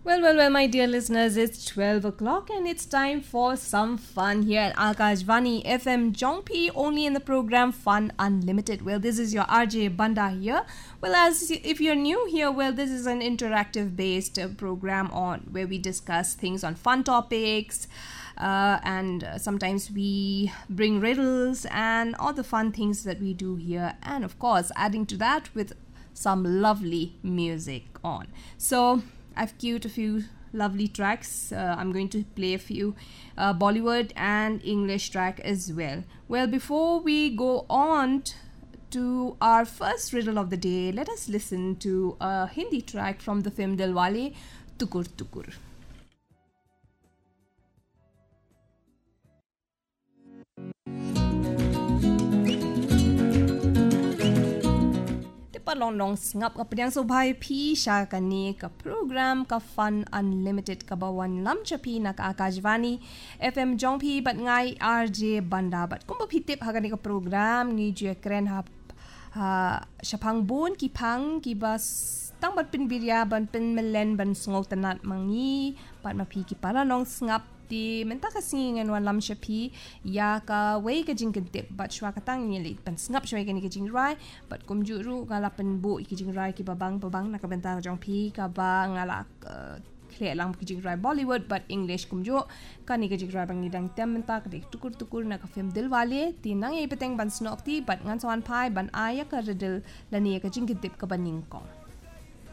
Well, my dear listeners, it's 12 o'clock and it's time for some fun here at Akashvani FM Jongpi, only in the program Fun Unlimited. Well, this is your RJ Banda here. Well, as if you're new here, well, this is an interactive based program on where we discuss things on fun topics. And sometimes we bring riddles and all the fun things that we do here. And of course, adding to that with some lovely music on. So I've queued a few lovely tracks. I'm going to play a few Bollywood and English track as well. Well, before we go on to our first riddle of the day, let us listen to a Hindi track from the film Dilwale, Tukur Tukur. Palong ngap ka pryang so bhai phi sha kani ka program ka Fun Unlimited ka bawan lam chapi na ka Akashvani FM Jongphi bat ngai RJ Banda bat kumba phitip ha kani ka program ni je kren ha shapang bun ki phang ki bas tang bat pin birya ban pin melen ban ngol tanat mangi bat ma phi ki palong ngap ti menta ka singin wan lam shapi ya ka wei ka jing kentip bat shwa ka tang ni pan ngap shwai ka ni ka jing rai bat kum ju ru ngala pen bu ki jing rai ki babang na ka benta jong pi ka ba ngala khle lang ki jing rai Bollywood but English kum ju ka ni ka jing rai bang ni dang tem menta ka dik tukur na ka film Dilwale ti nang e peteng ban snok ti bat ngan swan pai ban aya ka redel lani ka jing kentip ka baning ko